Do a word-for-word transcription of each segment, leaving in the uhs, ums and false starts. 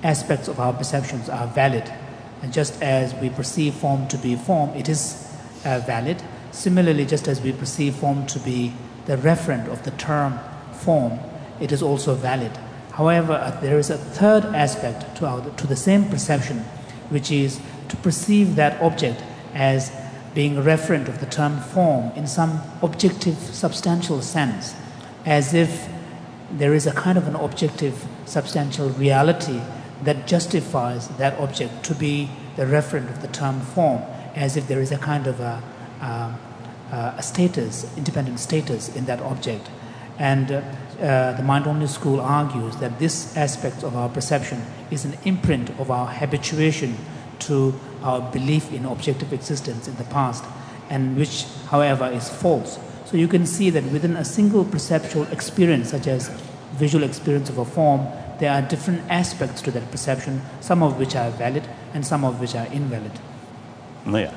aspects of our perceptions are valid. And just as we perceive form to be form, it is uh, valid. Similarly, just as we perceive form to be the referent of the term form, it is also valid. However, uh, there is a third aspect to, our, to the same perception, which is to perceive that object as being a referent of the term form in some objective, substantial sense, as if there is a kind of an objective, substantial reality that justifies that object to be the referent of the term form, as if there is a kind of a, a, a status, independent status in that object. And uh, uh, the mind-only school argues that this aspect of our perception is an imprint of our habituation to our belief in objective existence in the past, and which, however, is false. So you can see that within a single perceptual experience, such as visual experience of a form, there are different aspects to that perception, some of which are valid and some of which are invalid. Yeah.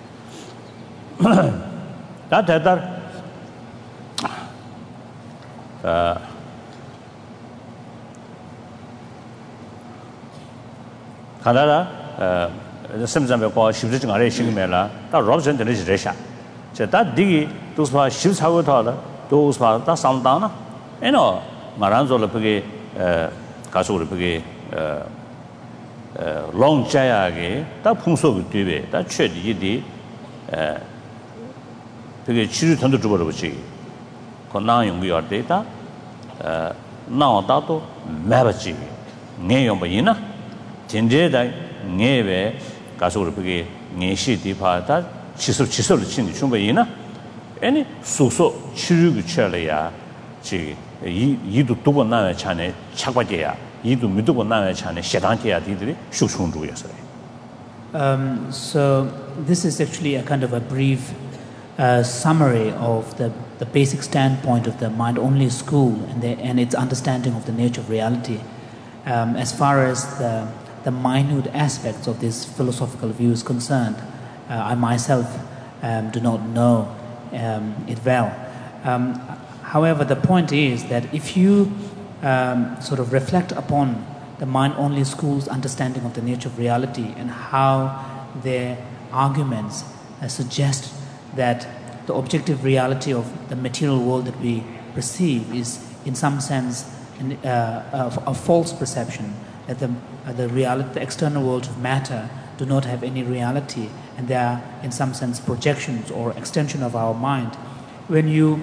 That that uh Canada uh sometimes we call shivji ngare shingmela ta robson de resha che ta digi those pa shiv sawo ta those pa ta samdana eno maranzo le pege uh 가서 그게 어 롱자야게 다 풍속이 되베 다 최디디 에 되게 치료 전도 줘 버리지 건강 연구할 때다 어 나와다도 매버지 내용 뭐이나 진제다 내베 가서 그게 내시디 파다 치수 치수를 친이 충분히나 아니 소소 치료를 쳐려야 지 이 이도 두고 나야 차네 착과제야 이도 믿고 나야 차네 시당제야 디들이 숙충주였어요. Um so this is actually a kind of a brief uh, summary of the the basic standpoint of the mind only school and the, and its understanding of the nature of reality. Um as far as the the minute aspects of this philosophical view is concerned, uh, I myself um, do not know um, it well. Um, However, the point is that if you um, sort of reflect upon the mind-only school's understanding of the nature of reality and how their arguments uh, suggest that the objective reality of the material world that we perceive is, in some sense, an, uh, a, a false perception, that the, uh, the, reality, the external worlds of matter do not have any reality, and they are, in some sense, projections or extension of our mind. When you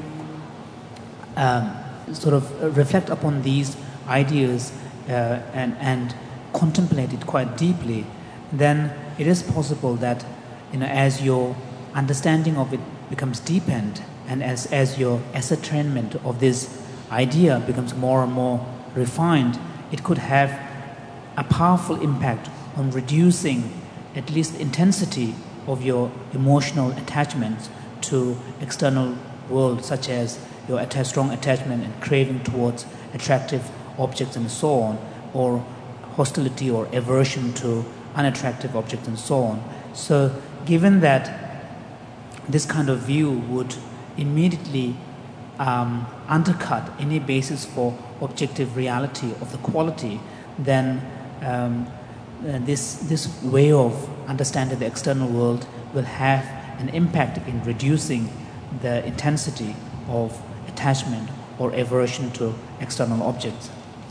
Um, sort of reflect upon these ideas uh, and, and contemplate it quite deeply, then it is possible that, you know, as your understanding of it becomes deepened and as, as your ascertainment of this idea becomes more and more refined, it could have a powerful impact on reducing at least intensity of your emotional attachments to external world, such as your att- strong attachment and craving towards attractive objects and so on, or hostility or aversion to unattractive objects and so on. So given that this kind of view would immediately um, undercut any basis for objective reality of the quality, then um, uh, this, this way of understanding the external world will have an impact in reducing the intensity of attachment or aversion to external objects.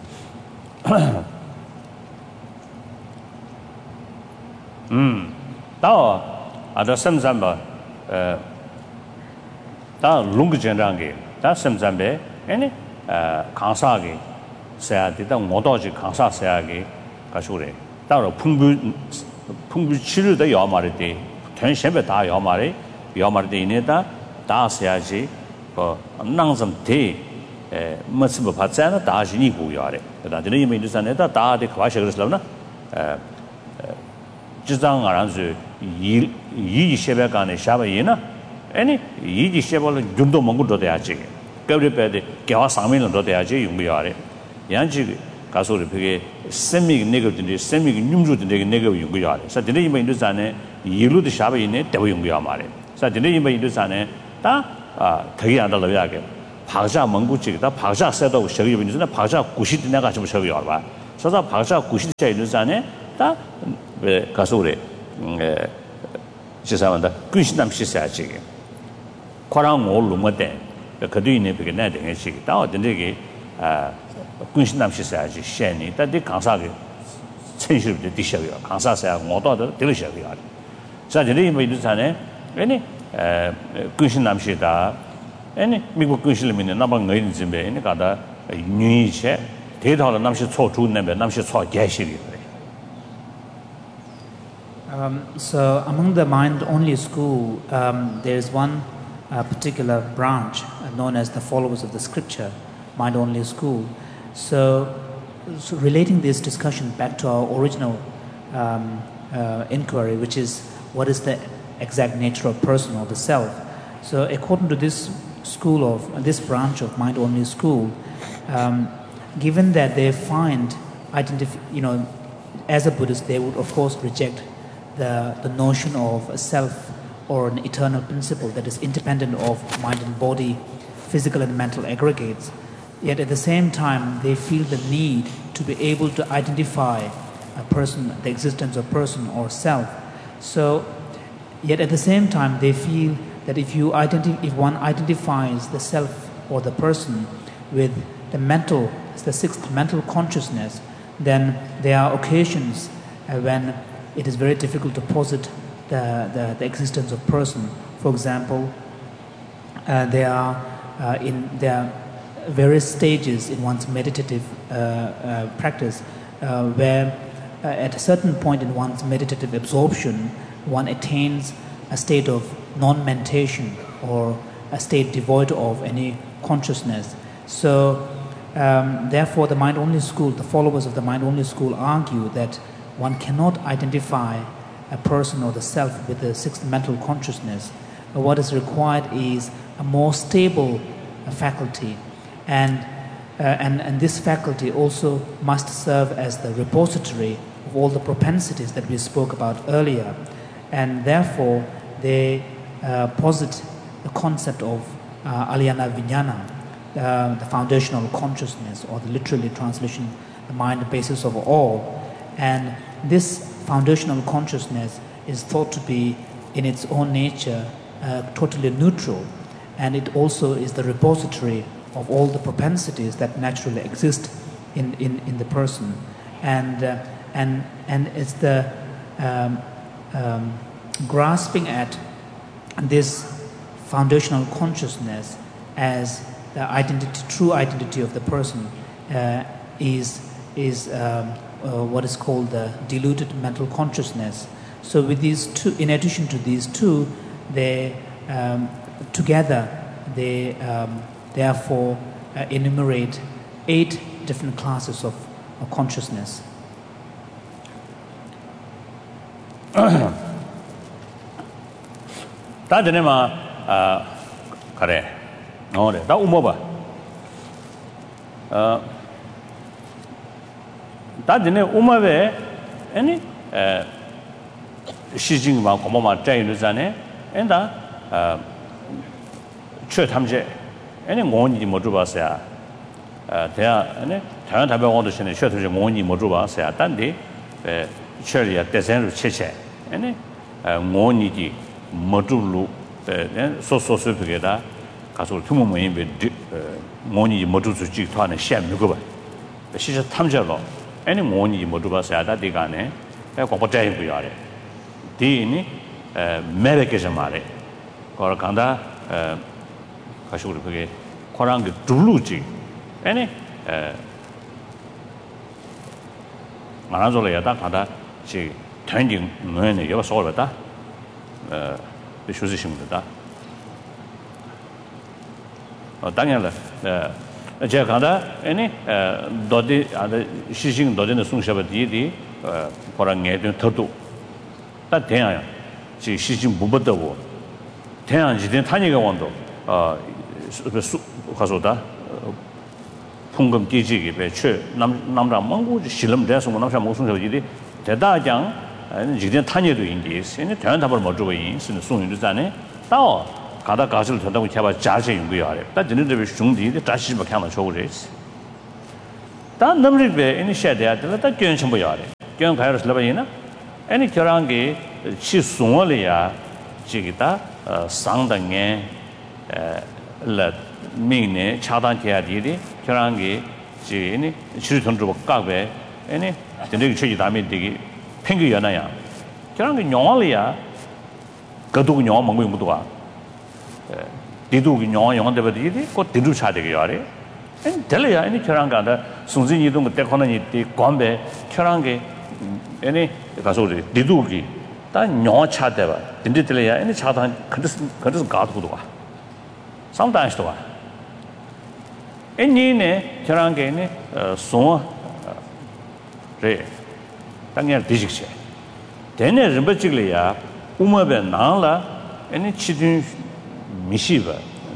음. 다 아다 섬잠바 어. 다 롱그 전랑게 다 섬잠베 아니 어 강사게 세야디다 모도지 강사 세야게 가시오래. 따로 풍부 풍부 치료도 요마르데 전신배 다 요마르 요마르데 이내다 다 세야지 어 낭좀 대 에, 무슨 뭐 받잖아 다시니 고요하래. 그다음에 이미 인도산에다 다데 과셔그랬으나 에, 지장 알아서 이 이지 셰베간에 샤바이나 아니 이지 셰벌은 좀더 먹고도 돼야지. 그래도 개화 상면도 돼야지 용고요하래. 양지 가서를 그게 세미가 네거든지 세미가 뇽주도 되게 네거 용고요하래. 그래서 근데 이미 인도산에 이루도 샤바이네 대고 용고요 말해. 그래서 근데 이미 인도산에 다 아, 되게 안 달라야게. 박자 멍구지다 박자 세도 저기 있는데 박자 구십 내가 좀 저기 와 봐. 소자 박사 구십자 이르자네 다 가서래 에 지사만다 근신남 시사지 과랑 올로 못돼 그도 있네 비게 내 되게 시 다 어딘데 아 근신남 시사지 셴니 다디 강사게 천실부터 디셔요 강사사야 모도도 들으셔요 자 저리 뭐 이르자네 아니 에 근신남 시다 아니 미국 근신님이 나방 거인 집에 아니 가다 뉴이체 대다로 남시 초주는데 남시 초 개시리 Um, so among the mind-only school, um, there is one uh, particular branch uh, known as the followers of the scripture, mind-only school. So, so relating this discussion back to our original um, uh, inquiry, which is what is the exact nature of person or the self. So according to this school of, uh, this branch of mind-only school, um, given that they find, identif- you know, as a Buddhist, they would of course reject The, the notion of a self or an eternal principle that is independent of mind and body, physical and mental aggregates. Yet at the same time, they feel the need to be able to identify a person, the existence of person or self. So, yet at the same time, they feel that if you identi- if one identifies the self or the person with the mental, the sixth mental consciousness, then there are occasions uh, when it is very difficult to posit the, the, the existence of person. For example, uh, there are uh, in there are various stages in one's meditative uh, uh, practice uh, where uh, at a certain point in one's meditative absorption, one attains a state of non-mentation or a state devoid of any consciousness. So, um, therefore, the mind-only school, the followers of the mind-only school argue that one cannot identify a person or the self with the sixth mental consciousness. What is required is a more stable uh, faculty, and, uh, and and this faculty also must serve as the repository of all the propensities that we spoke about earlier, and therefore they uh, posit the concept of uh, Alyana Vijnana, uh, the foundational consciousness, or the literally translation, the mind, the basis of all. And this foundational consciousness is thought to be in its own nature uh, totally neutral, and it also is the repository of all the propensities that naturally exist in, in, in the person, and uh, and and it's the um, um, grasping at this foundational consciousness as the identity, true identity of the person uh, is is um, Uh, what is called the diluted mental consciousness. So with these two, in addition to these two, they um, together they um, therefore uh, enumerate eight different classes of, of consciousness. 다 되네마 아 그래 너네 다 우모봐 어 다드네 우마베 아니 에 시징마 고마마 짜이르자네 엔다 아 최탐제 아니 원이 뭐 줘봤어야 아 대야 아니 다른 답변 얻으시네 최탐제 원이 뭐 줘봤어야 단디 에 최리야 대선으로 체체 아니 원이지 뭐 줄로 에 소소소비게다 가서 투모모인 비 원이 뭐 줄수 지토하는 시험 누구 봐 시저 탐제로 any money modubasa that digane a compotay buare dini medication or kanda kashur pege korang duluji any manazola yada kanda chi tending when you saw that uh the position that uh daniel uh 제가 가다 아니 도디 아다 시싱 도디는 송샤바디디 거랑에 된 더도 다 대야 지 시싱 무버더고 대양지된 타니가 원도 어 가서다 풍금 뒤지기 배추 남 남자 망고 실험 대해서 남자 목송샤바디디 대다장 지된 타니도 인디 세네 대한 답을 못 주고 있는 송유도 자네 다 가다 가실 된다고 제가 자세 연구해야 돼. 다 진행되면 중디에 다시 막 하면 좋으지. 다 넘릭베 ini 셔야 돼. 다 교연 첨부 요래. 교연 가야로 슬바이나. 아니 결한게 치 송월이야. 지기다 상당에 에 민네 차단해야 되리. 결한게 지니 실존주고 깍베. 아니 근데 저기 다음에 되게 팽기 연아야. 결한게 용월이야. 그도 용 먹고 못 와. 에 디도 용 용한테 버리디. 그 디도 차 되게 요래. 엔 델이야 아니 결한가다 송진이 동 그때 거는 이 관배 결한게 아니 가서 디두기 다 녀차 대봐 딘디 델이야 아니 차단 그래서 그래서 가도도 와 상당히도 와 엔니네 결한게네 송 래 당연 디직시 되네 림버직이야 우마베 나라 아니 치든 미시바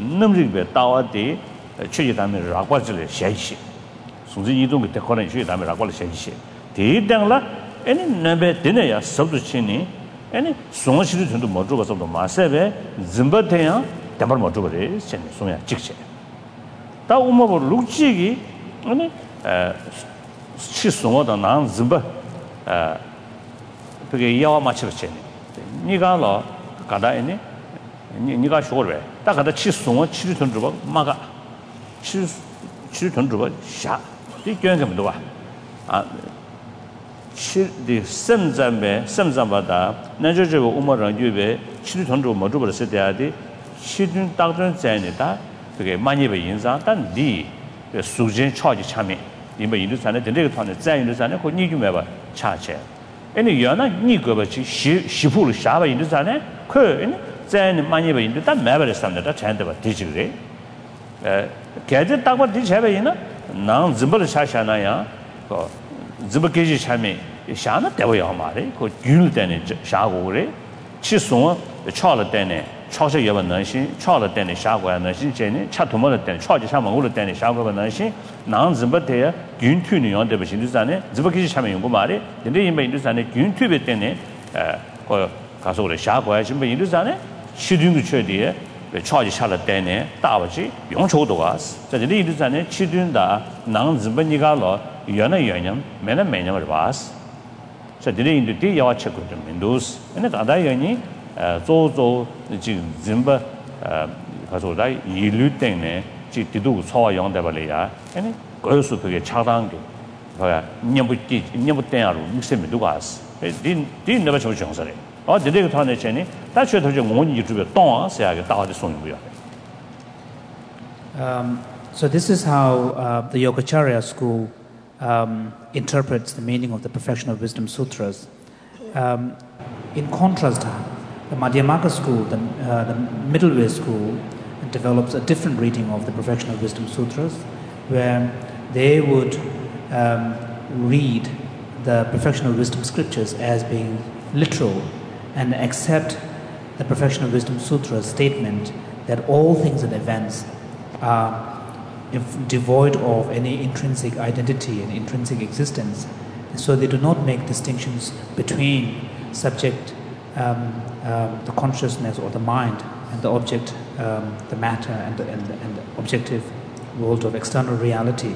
넘리베 따와디去他们拉过这里学习，甚至移动的可能去他们拉过来学习。第一点了，哎，你那边真的要收入钱呢，哎，你送去的程度没做过收入嘛？是呗？怎么这样？他们没做过的，现在送呀积钱。到我们不录这个，哎呢，呃，去送我的那怎么，呃，这个要嘛去不钱呢？你讲了，刚才呢，你你讲说了呗？大概他去送我去的程度吧，嘛个。去去屯主下，这捐什么多啊？啊，去的深圳呗，深圳吧的，那就这个我们人就呗，去屯主没做不是这样的，去屯当中在呢，他这个满意被影响，但你这数据超级全面，你们印度山的这个团队在印度山的和你就没吧差钱，哎，你原来你个吧去西西部的下吧印度山呢，可哎在你满意被印度，但没吧的山的，他全对吧地质的。呃，改的大过地产呗呢，能怎么的下下那样，个怎么给这产品下那单位要嘛的，个军的呢下过的，其送炒了的呢，炒些也不能行，炒了的呢下过能行，这呢吃土么的的，炒就上门我的的呢下过不能行，能怎么的军队呢样的不行的啥呢？怎么给这产品用过嘛的？人家因为印度啥呢？军队的呢，呃，个告诉我的下过什么印度啥呢？其中的缺点。超级下了单呢，打不起，用处多啊！在这里头在呢，其中的能日本你讲了，原来原因没那没那么多是，在这里头第要吃过的民都是，那大大原因呃，做做就日本呃，他说的一律等呢，就地图超用的不来呀，那各属这个恰当的，好呀，你不地你不等下路，你什么都管是，哎，你你那么什么形式嘞？而这个团队前呢，但确实就我们就准备当啊，是一个大的送不要的。 Um, so this is how uh, the Yogacarya school um, interprets the meaning of the Perfection of Wisdom Sutras. Um, in contrast, the Madhyamaka school, the, uh, the middle way school, develops a different reading of the Perfection of Wisdom Sutras, where they would um, read the Perfection of Wisdom scriptures as being literal and accept the Perfection of Wisdom Sutra's statement that all things and events are devoid of any intrinsic identity and intrinsic existence. So they do not make distinctions between subject, um, um, the consciousness or the mind, and the object, um, the matter, and the, and, the, and the objective world of external reality.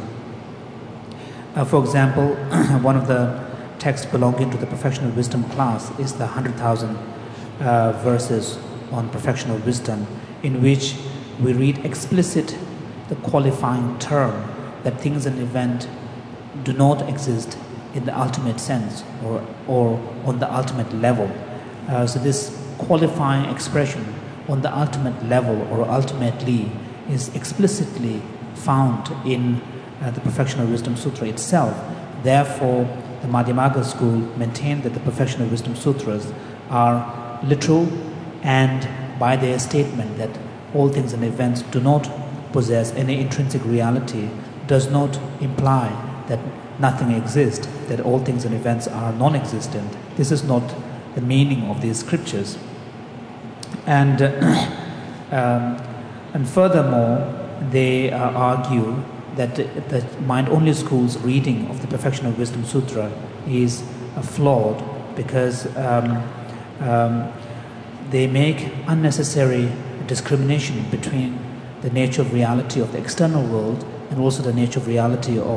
Uh, for example, one of the texts belonging to the Perfection of Wisdom class is the one hundred thousand uh, verses on Perfection of Wisdom, in which we read explicit the qualifying term that things and events do not exist in the ultimate sense or, or on the ultimate level. Uh, so this qualifying expression on the ultimate level or ultimately is explicitly found in uh, the Perfection of Wisdom Sutra itself. Therefore, the Madhyamaka school maintained that the Perfection of Wisdom Sutras are literal, and by their statement that all things and events do not possess any intrinsic reality does not imply that nothing exists, that all things and events are non-existent. This is not the meaning of these scriptures. And, uh, um, and furthermore, they uh, argue that the mind-only school's reading of the Perfection of Wisdom Sutra is uh, flawed because um, um, they make unnecessary discrimination between the nature of reality of the external world and also the nature of reality of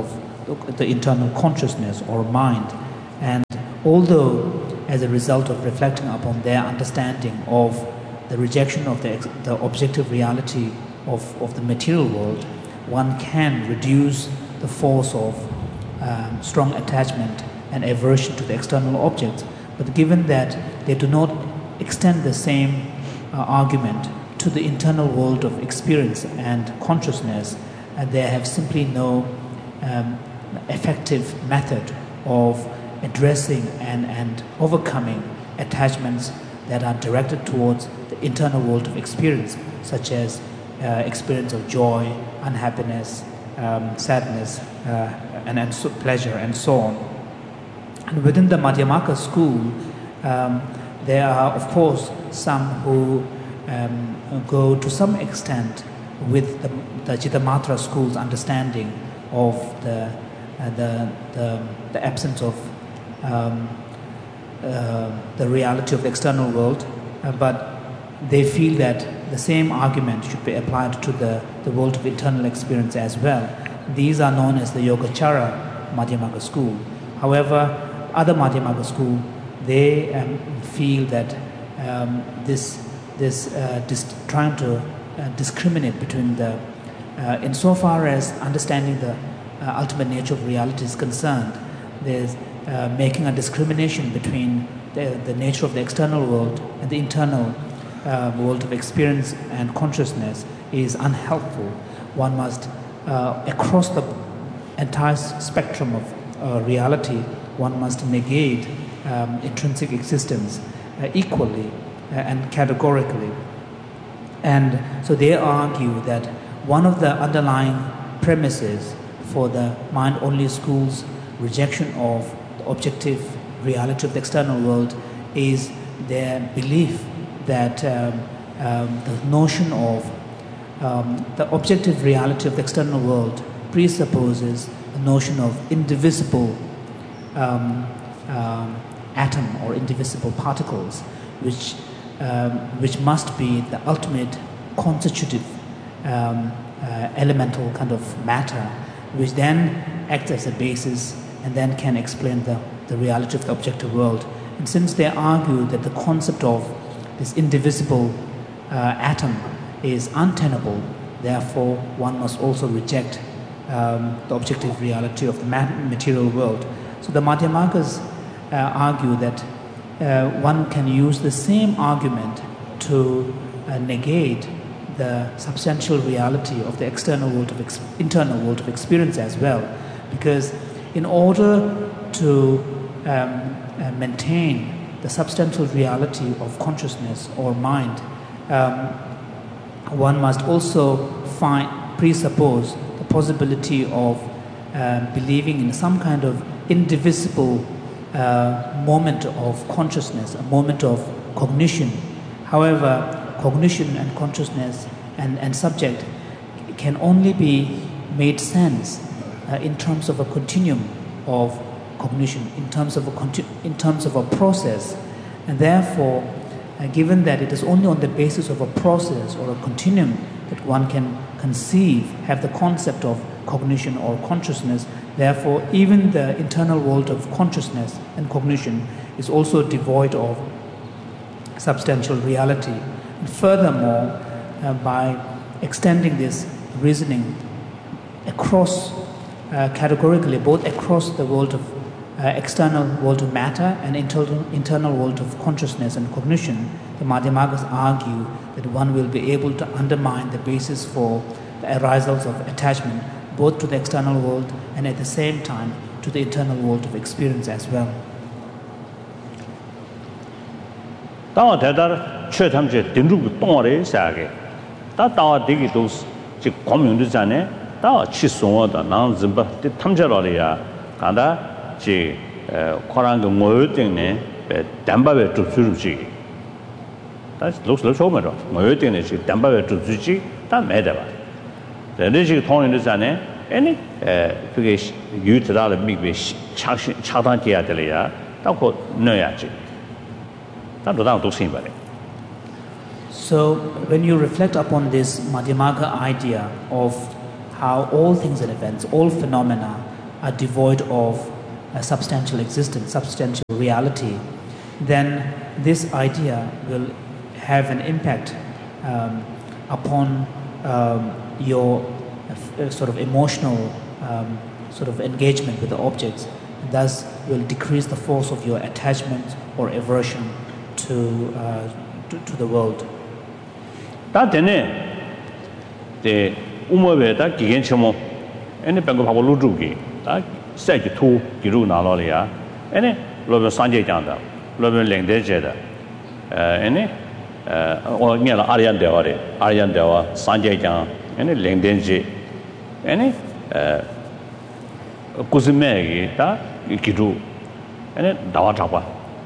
the internal consciousness or mind. And although as a result of reflecting upon their understanding of the rejection of the, the objective reality of, of the material world, one can reduce the force of um, strong attachment and aversion to the external objects. But given that they do not extend the same uh, argument to the internal world of experience and consciousness, and they have simply no um, effective method of addressing and, and overcoming attachments that are directed towards the internal world of experience, such as uh, experience of joy, unhappiness, um, sadness, uh, and, and so pleasure, and so on. And within the Madhyamaka school, um, there are, of course, some who um, go to some extent with the, the Chittamatra school's understanding of the, uh, the, the, the absence of um, uh, the reality of the external world, uh, but they feel that the same argument should be applied to the, the world of internal experience as well. These are known as the Yogacara Madhyamaka school. However, other Madhyamaka school, they um, feel that um, this, this uh, dis- trying to uh, discriminate between the, uh, insofar as understanding the uh, ultimate nature of reality is concerned, there's uh, making a discrimination between the, the nature of the external world and the internal uh, world of experience and consciousness is unhelpful. One must, uh, across the entire spectrum of uh, reality, one must negate um, intrinsic existence uh, equally uh, and categorically. And so they argue that one of the underlying premises for the mind-only school's rejection of the objective reality of the external world is their belief that um, um, the notion of um, the objective reality of the external world presupposes the notion of indivisible Um, um, atom or indivisible particles, which um, which must be the ultimate constitutive um, uh, elemental kind of matter, which then acts as a basis and then can explain the, the reality of the objective world. And since they argue that the concept of this indivisible uh, atom is untenable, therefore one must also reject um, the objective reality of the material world. So the Madhyamakas uh, argue that uh, one can use the same argument to uh, negate the substantial reality of the external world of ex- internal world of experience as well, because in order to um, uh, maintain the substantial reality of consciousness or mind, um, one must also find presuppose the possibility of uh, believing in some kind of indivisible uh, moment of consciousness, a moment of cognition. However, cognition and consciousness and, and subject can only be made sense uh, in terms of a continuum of cognition, in terms of a conti- in terms of a process, and therefore, uh, given that it is only on the basis of a process or a continuum that one can conceive, have the concept of cognition or consciousness, therefore even the internal world of consciousness and cognition is also devoid of substantial reality. And furthermore, uh, by extending this reasoning across uh, categorically, both across the world of uh, external world of matter and internal, internal world of consciousness and cognition, the Madhyamakas argue that one will be able to undermine the basis for the arisals of attachment both to the external world and at the same time to the internal world of experience as well. Tawa tedar chö tamche dinrug tongre saage. Ta tawa digi dos chi komyung de jane tawa chi sonwa da nang zimba de tamje lo ya kanda chi korang ge ngoyo tingne be damba be tupsuru chi. Ta los lo choma ro ngoyo tingne chi damba be tupsuru chi ta me da ba. Energy 통인 되잖아요. 아니 에 그게 유트라를 미비 차시 차단해야 될이야. 딱고 넣어야지. 나도 나도 심발해. So when you reflect upon this Madhyamaka idea of how all things and events, all phenomena are devoid of a substantial existence, substantial reality, then this idea will have an impact um, upon um, your uh, sort of emotional um, sort of engagement with the objects, and thus will decrease the force of your attachment or aversion to uh, to, to the world. 다 되네. 데 우모베다 기겐처모 에네 뱅고 바보 루주기 다 세지 투 기루 나로리아 에네 로베 산제장다 로베 랭데제다 에네 어 녀라 아리안데와레 아리안데와 산제장 에네 랭덴지 에네 에 kuzime기 다 기루 에네 다와 잡아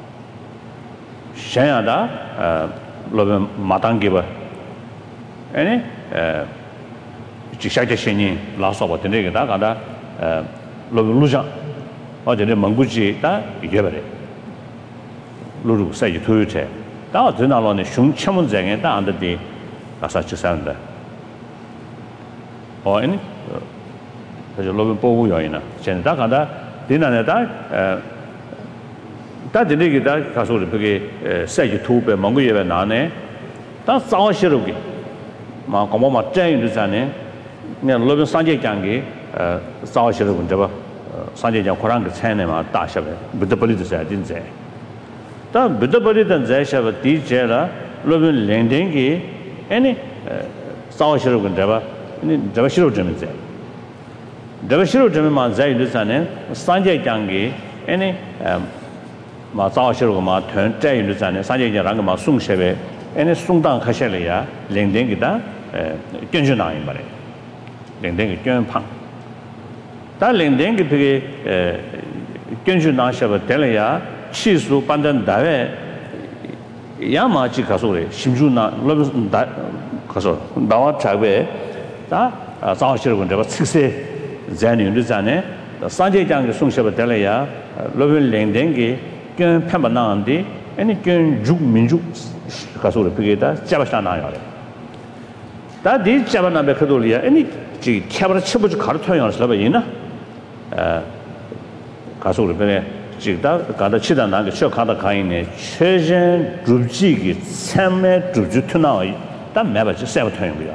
샤야다 어 로베 마당기바 에네 에 지샤제신이 라서버 되게다 가다 에 로베 루자 어제네 몽구지 다 이겨버려 루루 사이지 토요체 다 드나로네 슝첨문쟁에 다 안데디 가서 지산다 어 에네 그래서 로베 보고 요이나 전다 가다 디나네다 에 다 되게다 가서 그게 사이지 토베 몽구예베 나네 다 싸워시르기 마 고모마 짠유르자네 네 로빈 산제장기 어 싸워시르 군데바 산제장 코랑 그 차네마 다셔베 부드벌리도 자 진제 다 부드벌리던 자셔베 디제라 로빈 랭댕기 아니 싸워시르 군데바 아니 저시르 점제 저시르 점마 자유르자네 산제장기 아니 마 싸워시르고 마 턴짜유르자네 산제장랑 마 숭셰베 에네 숭당 카셜이야 랭댕기다 에 견주나인 말에 랭댕기 견팡 다 랭댕기 그게 에 견주나셔버 될이야 치수 반전 다외 야마치 가소래 심주나 로빈 다 가소 나와 자베 다 자오시르군 저거 식세 잔유르자네 산제장의 숭셔버 될이야 로빈 랭댕기 견 팸바나한디 아니 견죽 민죽 가서를 그게다 잡아잖아요. 다디 잡아나베 그돌이야. 아니 지 캐버를 쳐보지 가르쳐요. ስለ봐이나. 어 가서를 그래 지다 가다 치다 나게 쳐 가다 가이네. 최전 줍지기 참매 줍주 투나이. 다 매버지 세버터요 거야.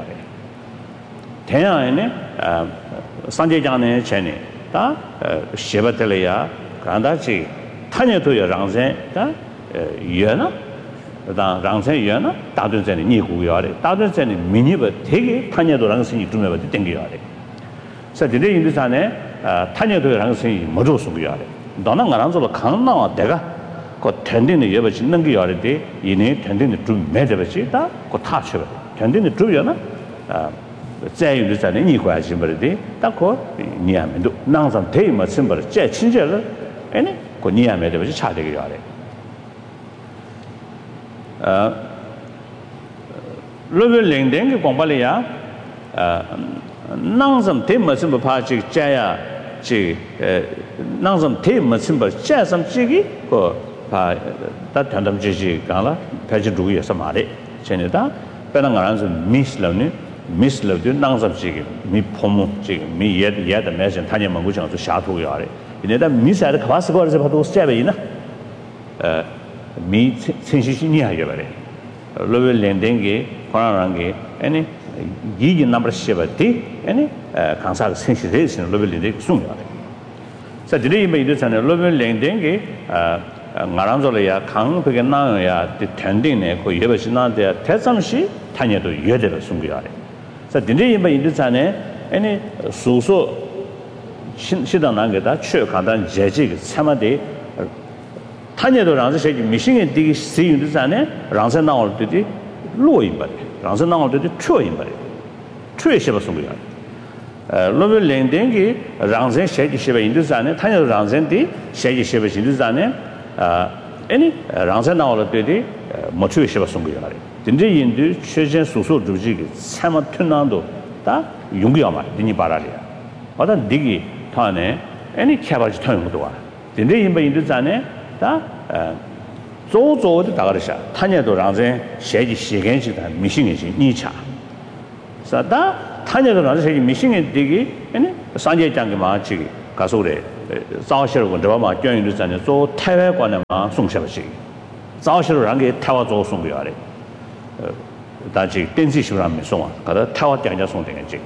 대야에네 어 산제장네 전에 다 셰버텔이야. 간다지 타녀도요 랑세 다 예나 다 랑세연아 다든전에 니구요래 다든전에 미니버 되게 타녀도랑 선이 두면버 땡겨요래 그래서 이제 인도산에 타녀도랑 선이 뭐로 쓰고요래 너는 가랑서로 강나와 내가 그 텐딩의 예버 짓는 게 요래데 이내 텐딩의 좀 매대버지다 그 타셔버 텐딩의 좀이나 아 자유르산에 니구야지 버리데 딱고 니야면도 낭산 대마 심버 제 친절을 아니 그 니야면도 차되게 요래 어 로벨 랭댕 공발이야 어 낭섬 대머슴 파지 자야 지 낭섬 대머슴 자섬 지기 그파 다탄담 지지 가라 패지 두기에서 말해 전에다 배낭가라서 미슬러니 미슬러도 낭섬 지기 미 포모 지기 미 예드 예드 매신 타녀 먹고 정도 샤토요래 이내다 미사를 가서 거기서 봐도 스텝이나 어 미 sensitivity 하게 버려. 로벨 렌딩게 코나랑게 아니 이게 넘버 쉐버티 아니 강사 sensitivity 로벨 렌딩 숨어요. 자 드리이 메이드잖아 로벨 렌딩게 아 나랑절이야 강 그게 나야 텐딩네 그 예버시나데 대삼시 타녀도 예대로 숨겨야 돼. 자 드리이 메이드잖아 아니 소소 시당 난게다 최 간단 제지 참아데 타녀도 랑서 미싱에 되게 세윤도잖아요. 랑서 나올 때도 로인 버려. 랑서 나올 때도 초인 버려. 초에 셔버 송이야. 어 로벨 랭댕기 랑서 셔지 셔버 인도잖아요. 타녀도 랑서인데 셔지 셔버 인도잖아요. 아 아니 랑서 나올 때도 뭐 초에 셔버 송이야. 근데 인도 최전 소소 주지기 참아 튼난도 다 용기야 말. 니니 바라리야. 어떤 디기 타네 아니 캐바지 타용도 와. 근데 인바 인도잖아요. 다 조조의 다가르샤 타녀도 랑제 셰지 시겐시다 미싱이지 니차 사다 타녀도 랑제 셰지 미싱이 되기 아니 산제장게 마치기 가서래 자셔고 저마 교육을 전에 저 태외관에만 송셔버시 자셔랑 게 태와 조 송겨야래 어 다지 댄시시라면 송아 가다 태와 대자 송되겠지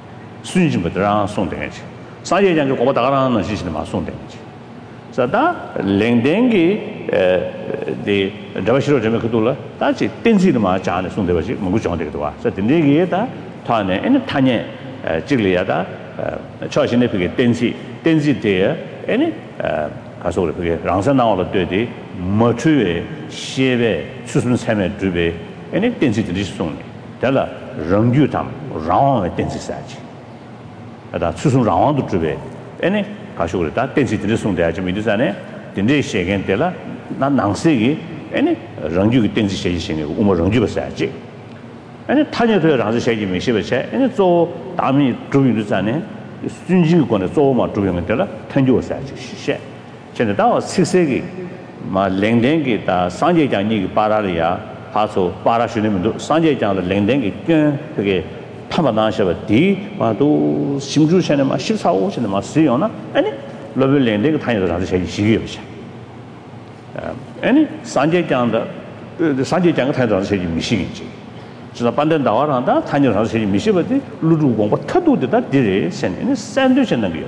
순진부터랑 송되겠지 사제장 그 다가라는 시스템만 송되겠지 자다 랭댕기 에 저버시로 좀 그돌라 다지 댄시르마 자네 송되버시 뭔고 정되기도 와 그래서 댄지기에다 타네 에는 타네 찍리야다 처신의 그게 댄시 댄시 때 에네 가서 그게 랑산 나와로 되디 머추에 시에 수순 삶에 주베 에네 댄시 드리송네 달라 랑규탐 랑의 댄시 사지 아다 수순 랑도 주베 에네 가서 그랬다 댄시 드리송대 아주 미드산에 댄데 시에겐 때라 난 낭세기 에네 랑규 댄시 시에신에 우모 랑규가 사지 에네 타녀도 랑스 시에기 미시베체 에네 조 다미 주민들 산에 순진권에 조마 주변에 때라 탄주어 사지 시세现在到十世纪嘛零点给到三节讲你巴拉里亚他说巴拉学里面都三节讲的零点给跟这个他们那些吧第嘛都新竹县的嘛十三五县的嘛使用呢哎呢那边零点个他有啥子些习惯不些呃哎呢三节讲的呃三节讲个他有啥子些迷信的知道반대 나와란다 탄저 사실 미시버디 루루공 뭐 터도다 디레 센네 샌드위치 는게요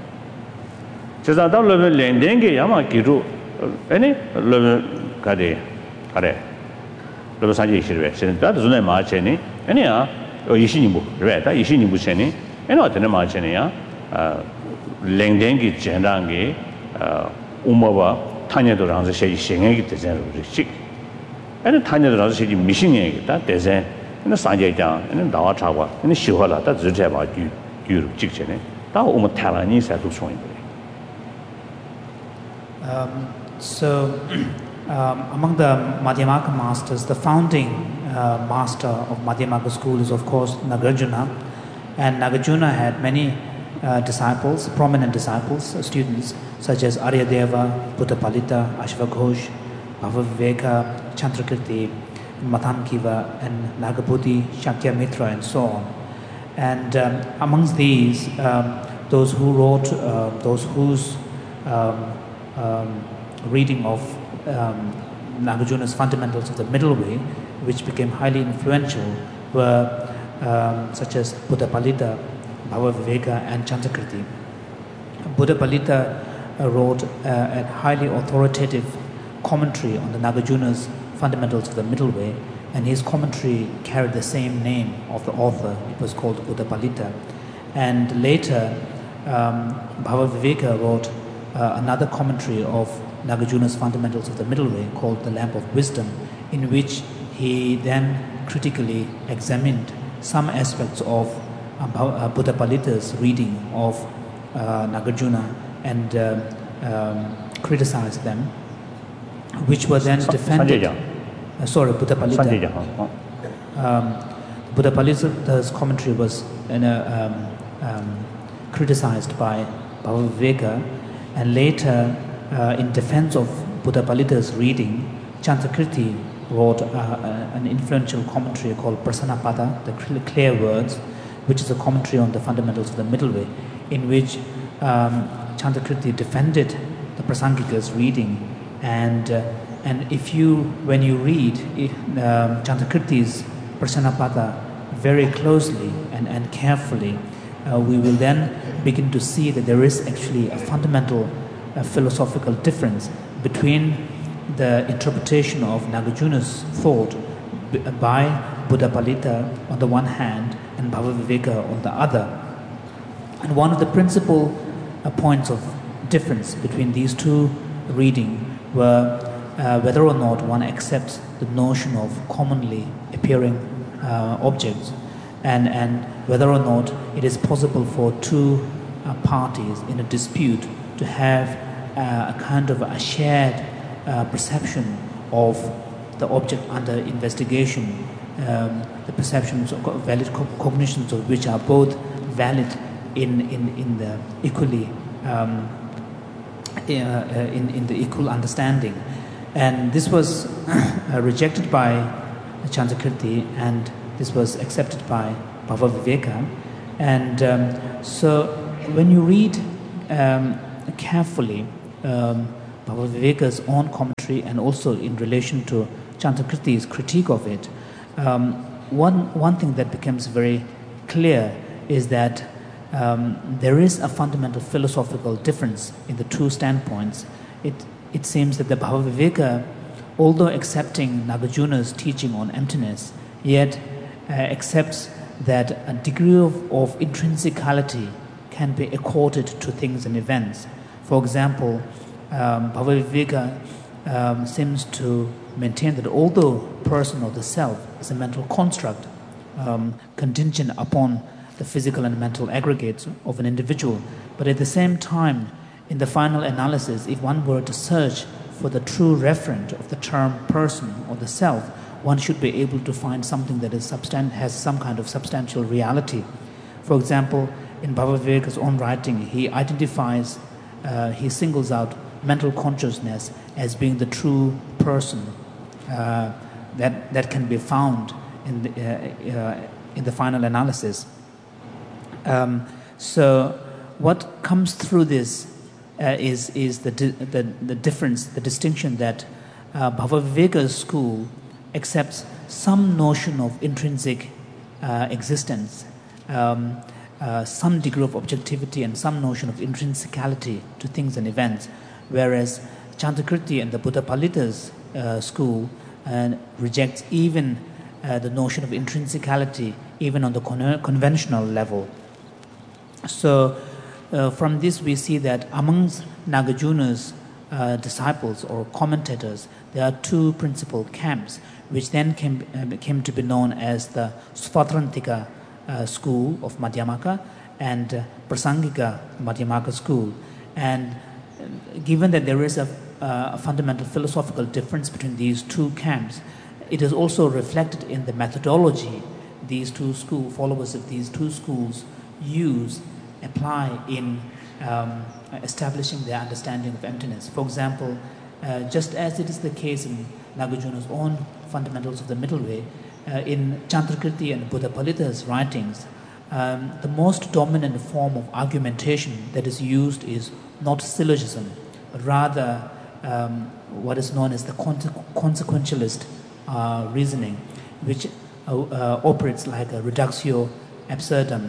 제가 다 레벨 렌딩게 야마 기루 아니 레벨 가데 가데 레벨 산지 시르베 센다 존에 마체니 아니야 이신이 뭐 그래 다 이신이 무세니 아니 어떤 마체니야 아 렌딩게 젠랑게 아 우마바 탄여도랑서 셰이 생애기 되잖아요 그렇지 아니 탄여도랑서 셰이 미신이겠다 대세 그 산제장 그 나와 차고 그 시화라 다 지제 봐 뒤, 뒤로 직전에 다 오면 탈라니 사도 소인 거예요. Um so um, among the Madhyamaka masters, the founding uh, master of Madhyamaka school is of course Nagarjuna, and Nagarjuna had many uh, disciples, prominent disciples, uh, students such as Aryadeva, Buddhapalita, Ashvaghosh, Bhavaviveka, Chandrakirti, Mathankiva and Nagabhuti, Shakyamitra and so on. And um, amongst these, um, those who wrote, uh, those whose um, um, reading of um, Nagarjuna's Fundamentals of the Middle Way, which became highly influential, were um, such as Buddhapalita, Bhavaviveka and Chandrakirti. Buddhapalita uh, wrote uh, a highly authoritative commentary on the Nagarjuna's Fundamentals of the Middle Way, and his commentary carried the same name of the author. It was called Buddhapalita. And later, um, Bhavaviveka wrote uh, another commentary of Nagarjuna's Fundamentals of the Middle Way called The Lamp of Wisdom, in which he then critically examined some aspects of uh, Buddhapalita's reading of uh, Nagarjuna and uh, um, criticized them, which were then defended. Uh, sorry, Buddhapalita. Um, Buddhapalita's commentary was you know, um, um, criticized by Bhavaviveka, and later, uh, in defense of Buddhapalita's reading, Chandrakirti wrote uh, uh, an influential commentary called Prasanapada, the Clear Words, which is a commentary on the Fundamentals of the Middle Way, in which um, Chandrakirti defended the Prasangika's reading. And uh, and if you, when you read uh, Chandrakirti's Prasanapada very closely and, and carefully, uh, we will then begin to see that there is actually a fundamental uh, philosophical difference between the interpretation of Nagarjuna's thought b- by Buddhapalita on the one hand and Bhavaviveka on the other. And one of the principal uh, points of difference between these two readings were uh, whether or not one accepts the notion of commonly appearing uh, objects, and, and whether or not it is possible for two uh, parties in a dispute to have uh, a kind of a shared uh, perception of the object under investigation, um, the perceptions of valid co- cognitions of which are both valid in, in, in the equally um, Uh, uh, in, in the equal understanding. And this was uh, rejected by Chandrakirti, and this was accepted by Bhavaviveka. And um, so when you read um, carefully um, Bhava Viveka's own commentary and also in relation to Chandrakirti's critique of it, um, one, one thing that becomes very clear is that um, there is a fundamental philosophical difference in the two standpoints. It, it seems that the Bhava Viveka, although accepting Nagarjuna's teaching on emptiness, yet uh, accepts that a degree of, of intrinsicality can be accorded to things and events. For example, um, Bhava Viveka um, seems to maintain that although person or the self is a mental construct um, contingent upon the physical and mental aggregates of an individual, but at the same time, in the final analysis, if one were to search for the true referent of the term person or the self, one should be able to find something that is substan- has some kind of substantial reality. For example, in Bhava Viveka's own writing, he identifies, uh, he singles out mental consciousness as being the true person uh, that, that can be found in the, uh, uh, in the final analysis. Um, so what comes through this uh, is, is the, di- the, the difference, the distinction that uh, Bhava Viveka's school accepts some notion of intrinsic uh, existence, um, uh, some degree of objectivity and some notion of intrinsicality to things and events, whereas Chandrakirti and the Buddha Palita's uh, school uh, rejects even uh, the notion of intrinsicality, even on the con- conventional level. So uh, from this we see that amongst Nagarjuna's uh, disciples or commentators, there are two principal camps, which then came, uh, came to be known as the Svatrantika uh, school of Madhyamaka and uh, Prasangika Madhyamaka school. And uh, given that there is a, uh, a fundamental philosophical difference between these two camps, it is also reflected in the methodology these two school followers of these two schools use, apply in um, establishing their understanding of emptiness. For example, uh, just as it is the case in Nagarjuna's own fundamentals of the middle way, uh, in Chandrakirti and Buddha Palita's writings, um, the most dominant form of argumentation that is used is not syllogism, but rather um, what is known as the conse- consequentialist uh, reasoning, which uh, uh, operates like a reductio absurdum,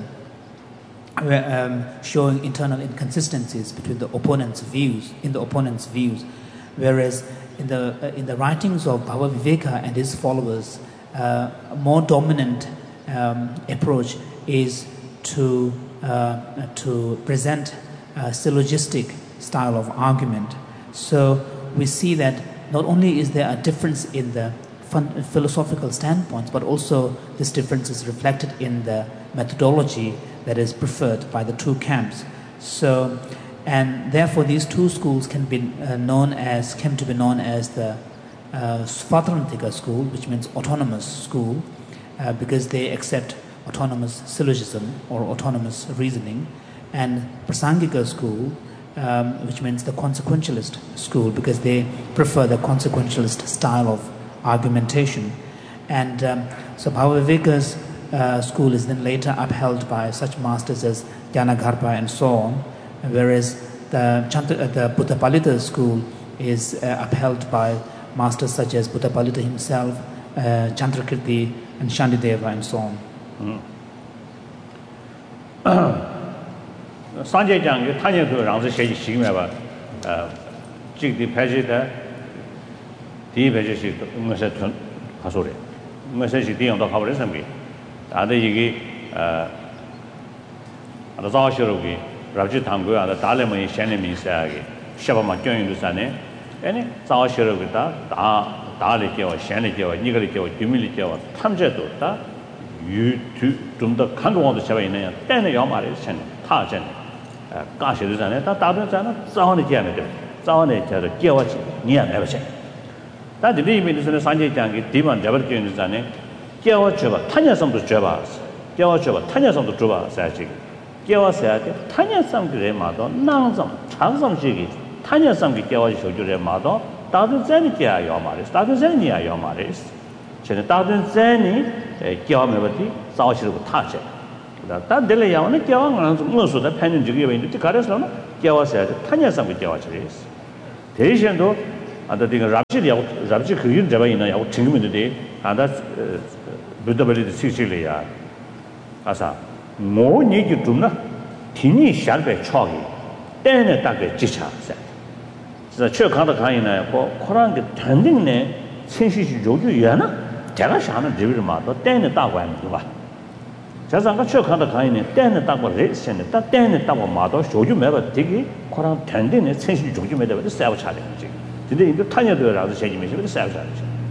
um, showing internal inconsistencies between the opponent's views, in the opponent's views, whereas in the uh, in the writings of Bhava Viveka and his followers, uh, a more dominant um, approach is to uh, to present a syllogistic style of argument. So we see that not only is there a difference in the fun- philosophical standpoints, but also this difference is reflected in the methodology that is preferred by the two camps. So, and therefore these two schools can be uh, known as, came to be known as the uh, Svatrantika school, which means autonomous school, uh, because they accept autonomous syllogism or autonomous reasoning, and Prasangika school, um, which means the consequentialist school, because they prefer the consequentialist style of argumentation. And um, so Bhava Viveka's uh, school is then later upheld by such masters as Gyanagarbha and so on, whereas the, Chant- uh, the Buddha Palita school is uh, upheld by masters such as Buddha Palita himself, uh, Chandrakirti and Shandideva and so on. Sanjay Jang, Tanya to Rangzi Shaji Shigmeva, Jig the Pajita, the Pajishi, Messetun, Hasuri, Messaji Dion of our assembly. Other Yigi, the Zashirugi, Raji Tangu, and the Talamani Shanimi Sagi, Shabama Join Lusane, any Zashirugi, Daliki or Shaniki or Nigaliki or Humility or Tamjetuta, you two, to the Kango of the Shavina, then the Yomari Shan, Tajan. Gashi is an eta, Tabana, Zahani Jamid, Zahani, Giawachi, Nia Nevache. That the limit is in the Sanjay Jangi, Diman Jabakin is an Giawacheva, Tanya some to Javas, Giawacheva, Tanya some to Juba, Sachi. Giawa said, Tanya some to Remado, Nanzam, Chansam Shigi, Tanya some to Giawachi to Remado, Tadun Zenia Yomaris, Tadun Zenia Yomaris. Chen Tadun Zeni, Giamavati, Sachi to touch it. 다 될래 야오네 겨왕 무엇보다 편인 적이 있는데 가려서는 겨와서 타냐상 그 겨와지레스 대신도 아다디가 랍지리하고 랍지 그게 잡아 있나 야고 증명인데 아다 부더벌이 시실이야 아사 뭐 얘기 좀나 티니 샤베 초기 때에 딱게 지차세 그래서 최강의 강의는 뭐 코란 그 단딩네 생시시 요주야나 제가想的这个嘛都带的大关对吧 자상가 최강의 강의는 때에 딱고 레센데 다 때에 딱고 마도 소주 매버 되게 코란 단딩네 생시 요주 매버 세워 차는 거지 근데 이거 타녀들하고 세지면서 세워 차는